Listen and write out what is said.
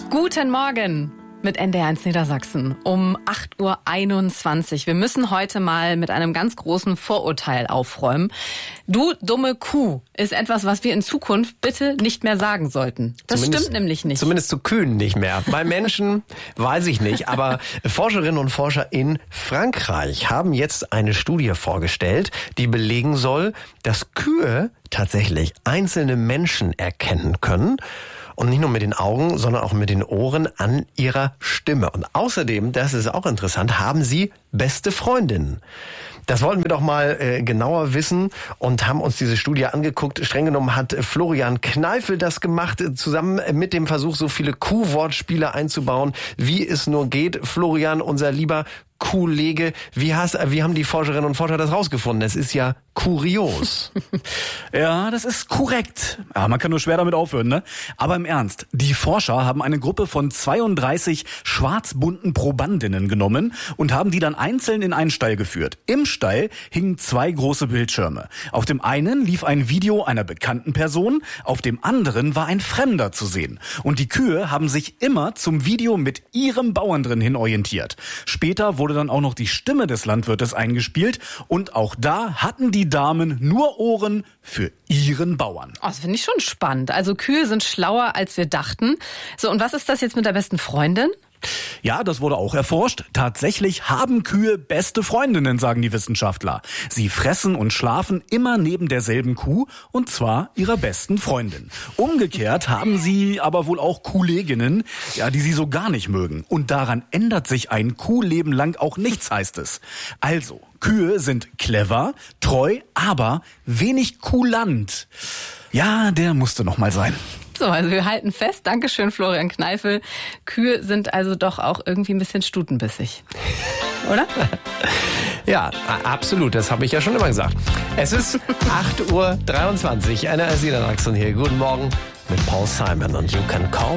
Guten Morgen mit NDR1 Niedersachsen um 8.21 Uhr. Wir müssen heute mal mit einem ganz großen Vorurteil aufräumen. Du dumme Kuh ist etwas, was wir in Zukunft bitte nicht mehr sagen sollten. Das stimmt nämlich nicht. Zumindest zu Kühen nicht mehr. Bei Menschen weiß ich nicht. Aber Forscherinnen und Forscher in Frankreich haben jetzt eine Studie vorgestellt, die belegen soll, dass Kühe tatsächlich einzelne Menschen erkennen können. Und nicht nur mit den Augen, sondern auch mit den Ohren an ihrer Stimme. Und außerdem, das ist auch interessant, haben sie beste Freundinnen. Das wollten wir doch mal genauer wissen und haben uns diese Studie angeguckt. Streng genommen hat Florian Kneifel das gemacht, zusammen mit dem Versuch, so viele Kuh-Wortspiele einzubauen, wie es nur geht. Florian, unser lieber Kollege, wie haben die Forscherinnen und Forscher das rausgefunden? Es ist ja kurios. Ja, das ist korrekt. Ja, man kann nur schwer damit aufhören, ne? Aber im Ernst, die Forscher haben eine Gruppe von 32 schwarzbunten Probandinnen genommen und haben die dann einzeln in einen Stall geführt. Im Stall hingen 2 große Bildschirme. Auf dem einen lief ein Video einer bekannten Person, auf dem anderen war ein Fremder zu sehen. Und die Kühe haben sich immer zum Video mit ihrem Bauern drin hin orientiert. Später wurde dann auch noch die Stimme des Landwirtes eingespielt und auch da hatten die Damen nur Ohren für ihren Bauern. Oh, das finde ich schon spannend. Also Kühe sind schlauer, als wir dachten. So, und was ist das jetzt mit der besten Freundin? Ja, das wurde auch erforscht. Tatsächlich haben Kühe beste Freundinnen, sagen die Wissenschaftler. Sie fressen und schlafen immer neben derselben Kuh, und zwar ihrer besten Freundin. Umgekehrt haben sie aber wohl auch Kolleginnen, ja, die sie so gar nicht mögen. Und daran ändert sich ein Kuhleben lang auch nichts, heißt es. Also, Kühe sind clever, treu, aber wenig kulant. Ja, der musste noch mal sein. So, also wir halten fest. Dankeschön, Florian Kneifel. Kühe sind also doch auch irgendwie ein bisschen stutenbissig. Oder? Ja, absolut. Das habe ich ja schon immer gesagt. Es ist 8.23 Uhr. NDR Niedersachsen hier. Guten Morgen mit Paul Simon und You Can Call